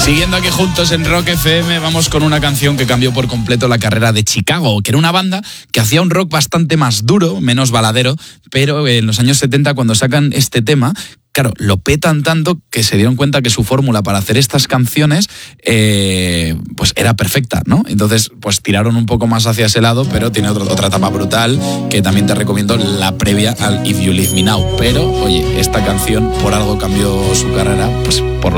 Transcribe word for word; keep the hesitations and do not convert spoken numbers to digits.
Siguiendo aquí juntos en Rock F M, vamos con una canción que cambió por completo la carrera de Chicago, que era una banda que hacía un rock bastante más duro, menos baladero, pero en los años setenta, cuando sacan este tema, claro, lo petan tanto que se dieron cuenta que su fórmula para hacer estas canciones eh, pues era perfecta, ¿no? Entonces, pues tiraron un poco más hacia ese lado, pero tiene otro, otra etapa brutal que también te recomiendo, la previa al If You Leave Me Now. Pero, oye, esta canción por algo cambió su carrera, pues por lo